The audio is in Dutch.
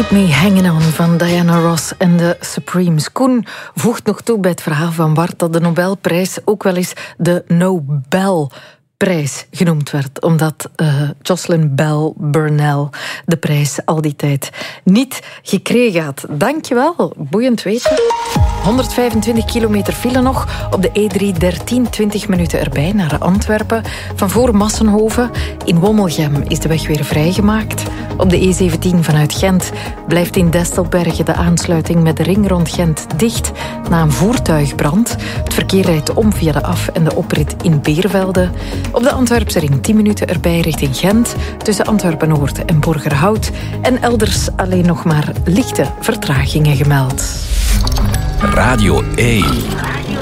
Me Hanging On van Diana Ross en de Supremes. Koen voegt nog toe bij het verhaal van Bart dat de Nobelprijs ook wel eens de Nobelprijs genoemd werd, omdat Jocelyn Bell Burnell de prijs al die tijd niet gekregen had. Dankjewel, boeiend weten. 125 kilometer file nog op de E3, 20 minuten erbij naar Antwerpen. Van voor Massenhoven in Wommelgem is de weg weer vrijgemaakt. Op de E17 vanuit Gent blijft in Destelbergen de aansluiting met de ring rond Gent dicht na een voertuigbrand. Het verkeer rijdt om via de af- en de oprit in Beervelde. Op de Antwerpse ring 10 minuten erbij richting Gent, tussen Antwerpen-Noord en Borgerhout. En elders alleen nog maar lichte vertragingen gemeld. Radio 1.